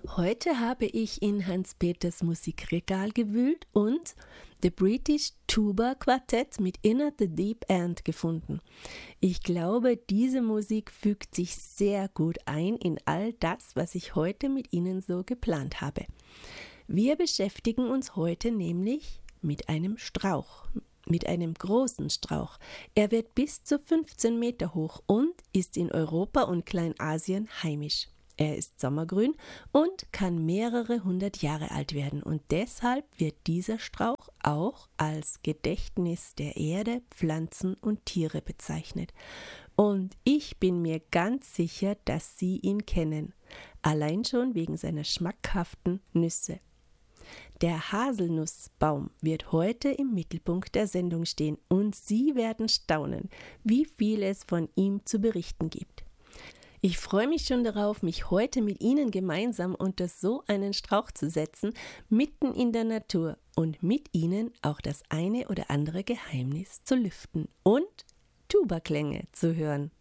Heute habe ich in Hans-Peters Musikregal gewühlt und The British Tuba Quartet mit Inner the Deep End gefunden. Ich glaube, diese Musik fügt sich sehr gut ein in all das, was ich heute mit Ihnen so geplant habe. Wir beschäftigen uns heute nämlich mit einem Strauch, mit einem großen Strauch. Er wird bis zu 15 Meter hoch und ist in Europa und Kleinasien heimisch. Er ist sommergrün und kann mehrere hundert Jahre alt werden und deshalb wird dieser Strauch auch als Gedächtnis der Erde, Pflanzen und Tiere bezeichnet. Und ich bin mir ganz sicher, dass Sie ihn kennen, allein schon wegen seiner schmackhaften Nüsse. Der Haselnussbaum wird heute im Mittelpunkt der Sendung stehen und Sie werden staunen, wie viel es von ihm zu berichten gibt. Ich freue mich schon darauf, mich heute mit Ihnen gemeinsam unter so einen Strauch zu setzen, mitten in der Natur und mit Ihnen auch das eine oder andere Geheimnis zu lüften und Tuba-Klänge zu hören.